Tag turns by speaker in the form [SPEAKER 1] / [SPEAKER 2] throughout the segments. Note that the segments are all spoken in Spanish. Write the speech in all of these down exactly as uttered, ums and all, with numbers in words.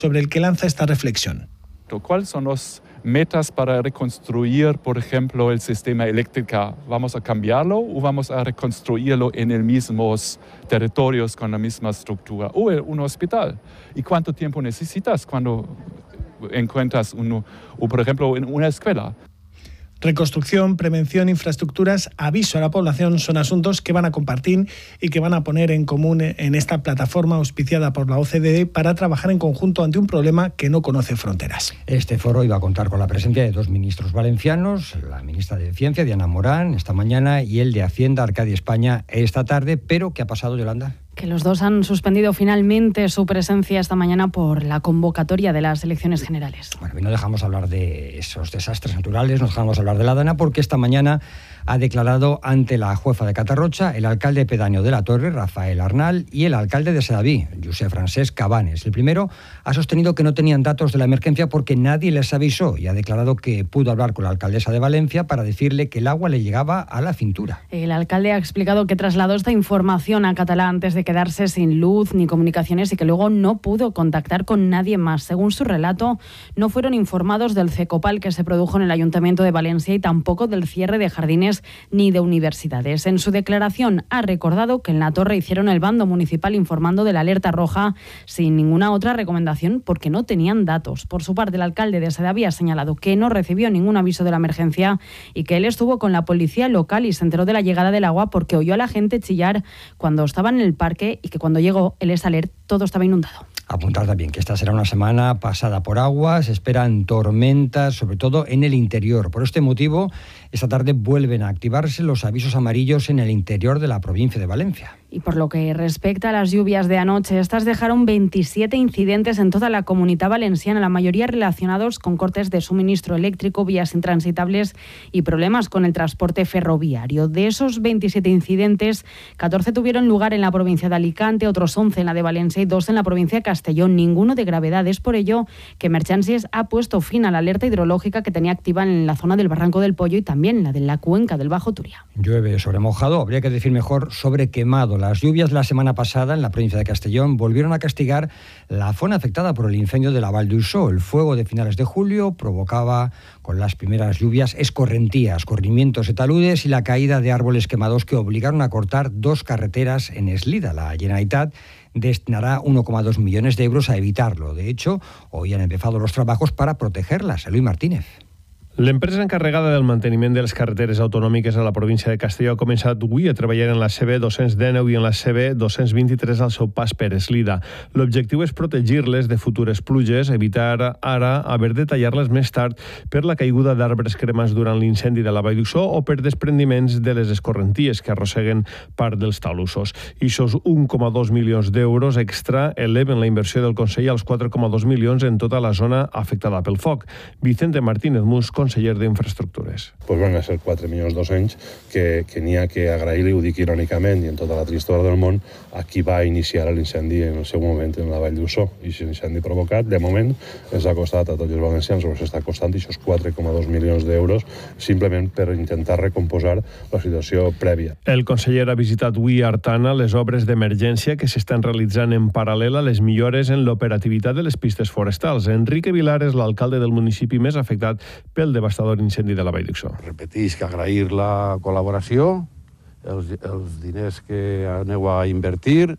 [SPEAKER 1] sobre el que lanza esta reflexión.
[SPEAKER 2] ¿Cuáles son las metas para reconstruir, por ejemplo, el sistema eléctrico? ¿Vamos a cambiarlo o vamos a reconstruirlo en los mismos territorios con la misma estructura? O un hospital. ¿Y cuánto tiempo necesitas cuando encuentras uno, o por ejemplo, en una escuela?
[SPEAKER 1] Reconstrucción, prevención, infraestructuras, aviso a la población son asuntos que van a compartir y que van a poner en común en esta plataforma auspiciada por la O C D E para trabajar en conjunto ante un problema que no conoce fronteras.
[SPEAKER 3] Este foro iba a contar con la presencia de dos ministros valencianos, la ministra de Ciencia, Diana Morán, esta mañana, y el de Hacienda, Arcadia España, esta tarde. Pero, ¿qué ha pasado, Yolanda?
[SPEAKER 4] Que los dos han suspendido finalmente su presencia esta mañana por la convocatoria de las elecciones generales.
[SPEAKER 3] Bueno, y no dejamos hablar de esos desastres naturales, no dejamos hablar de la Dana, porque esta mañana ha declarado ante la jueza de Catarrocha el alcalde pedáneo de La Torre, Rafael Arnal, y el alcalde de Sedaví, Josep Francesc Cabanes. El primero ha sostenido que no tenían datos de la emergencia porque nadie les avisó, y ha declarado que pudo hablar con la alcaldesa de Valencia para decirle que el agua le llegaba a la cintura.
[SPEAKER 4] El alcalde ha explicado que trasladó esta información a Catalá antes de quedarse sin luz ni comunicaciones y que luego no pudo contactar con nadie más. Según su relato, no fueron informados del cecopal que se produjo en el Ayuntamiento de Valencia y tampoco del cierre de jardines ni de universidades. En su declaración ha recordado que en La Torre hicieron el bando municipal informando de la alerta roja sin ninguna otra recomendación porque no tenían datos. Por su parte, el alcalde de Sedaví ha señalado que no recibió ningún aviso de la emergencia y que él estuvo con la policía local y se enteró de la llegada del agua porque oyó a la gente chillar cuando estaban en el parque y que cuando llegó el Esaler todo estaba inundado.
[SPEAKER 3] Apuntar también que esta será una semana pasada por agua, se esperan tormentas, sobre todo en el interior. Por este motivo, esta tarde vuelven a activarse los avisos amarillos en el interior de la provincia de Valencia.
[SPEAKER 4] Y por lo que respecta a las lluvias de anoche, estas dejaron veintisiete incidentes en toda la Comunidad Valenciana, la mayoría relacionados con cortes de suministro eléctrico, vías intransitables y problemas con el transporte ferroviario. De esos veintisiete incidentes, catorce tuvieron lugar en la provincia de Alicante, otros once en la de Valencia y dos en la provincia de Castellón, ninguno de gravedad. Es por ello que Emergències ha puesto fin a la alerta hidrológica que tenía activa en la zona del Barranco del Pollo y también la de la cuenca del Bajo Turia.
[SPEAKER 3] Llueve sobre mojado, habría que decir mejor sobre quemado. Las lluvias de la semana pasada en la provincia de Castellón volvieron a castigar la zona afectada por el incendio de la Vall d'Uixó. El fuego de finales de julio provocaba con las primeras lluvias escorrentías, corrimientos de taludes y la caída de árboles quemados que obligaron a cortar dos carreteras en Eslida. La Generalitat destinará uno coma dos millones de euros a evitarlo. De hecho, hoy han empezado los trabajos para protegerlas. Eloy Martínez.
[SPEAKER 5] L'empresa encarregada del manteniment de les carreteres autonòmiques a la província de Castelló ha començat avui a treballar en la C B dos-cents dinou i en la C B dos-cents vint-i-tres al seu pas per Eslida. L'objectiu és protegir-les de futures pluges, evitar ara haver de tallar-les més tard per la caiguda d'arbres cremats durant l'incendi de la Vall d'Uixó o per desprendiments de les escorrenties que arrosseguen part dels talussos. I aquests un coma dos milions d'euros extra eleven la inversió del Consell als quatre coma dos milions en tota la zona afectada pel foc. Vicente Martínez Mus, conseller d'Infraestructures.
[SPEAKER 6] Pues van a ser quatre milions dos-cents que, que n'hi ha que agrair-li, ho dic irònicament, i en tota la tristor del món, a qui va iniciar l'incendi en el seu moment en la Vall d'Uixó. I aquest incendi provocat, de moment, ens ha costat a tots els valencians, o s'està costant aquests quatre coma dos milions d'euros, simplement per intentar recomposar la situació prèvia.
[SPEAKER 5] El conseller ha visitat avui a Artana les obres d'emergència que s'estan realitzant en paral·lel a les millores en l'operativitat de les pistes forestals. Enrique Vilar és l'alcalde del municipi més afectat pel devastador incendi de la Vall d'Uixó.
[SPEAKER 7] Repetís que agrair la col·laboració, els, els diners que aneu a invertir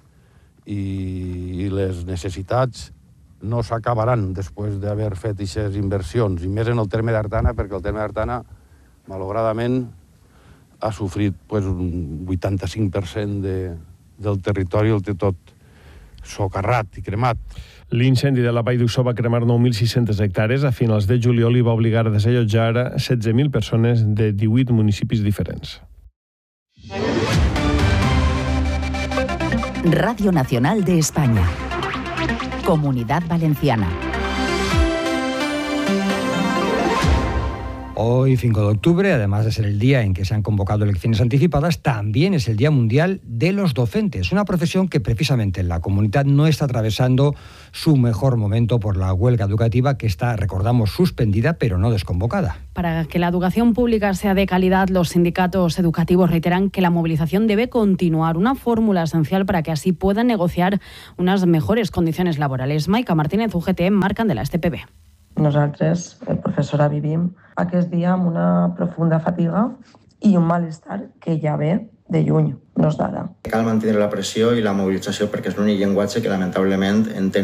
[SPEAKER 7] i les necessitats no s'acabaran després d'haver fet aquestes inversions, i més en el terme d'Artana, perquè el terme d'Artana, malauradament, ha sofrit pues, un vuitanta-cinc per cent de, del territori, el té tot socarrat i cremat.
[SPEAKER 5] L'incendi de la Vall d'Uixó va cremar nou mil sis-centes hectàrees. A finals de juliol i va obligar a desallotjar setze mil persones de divuit municipis diferents.
[SPEAKER 8] Radio Nacional de España. Comunidad Valenciana.
[SPEAKER 3] Hoy, cinco de octubre, además de ser el día en que se han convocado elecciones anticipadas, también es el Día Mundial de los Docentes, una profesión que precisamente en la comunidad no está atravesando su mejor momento por la huelga educativa que está, recordamos, suspendida pero no desconvocada.
[SPEAKER 4] Para que la educación pública sea de calidad, los sindicatos educativos reiteran que la movilización debe continuar, una fórmula esencial para que así puedan negociar unas mejores condiciones laborales. Maica Martínez, U G T, Marc Candela, Este P B.
[SPEAKER 9] Nosaltres, el professorat, vivim aquest dia amb una profunda fatiga i un malestar que ja ve de lluny, no és d'ara.
[SPEAKER 10] Cal mantenir la pressió i la mobilització perquè és l'únic llenguatge que lamentablement entén